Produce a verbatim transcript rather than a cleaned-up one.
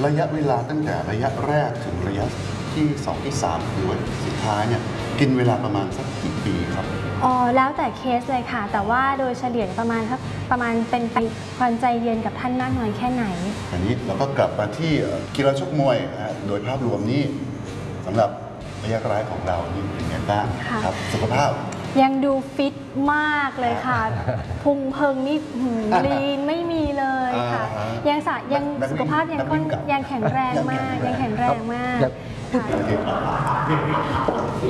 ระยะเวลาตั้งแต่ระยะแรกถึงระยะที่สองที่สามหรือว่าสุดท้ายเนี่ยกินเวลาประมาณสักกี่ปีครับอ๋อแล้วแต่เคสเลยค่ะแต่ว่าโดยเฉลี่ยประมาณสักประมาณเป็นปีความใจเย็นกับท่านมากน้อยแค่ไหนอันนี้เราก็กลับมาที่กีฬาชกมวยนะโดยภาพรวมนี้สำหรับระยะร้ายของเรานี่เป็นไงบ้างครับสุขภาพยังดูฟิตมากเลยค่ะพุงเพิงนี่ลีนไม่มีเลยค่ะยังสะยังสุขภาพยังก้นยังแข็งแรงมากยังแข็งแรงมาก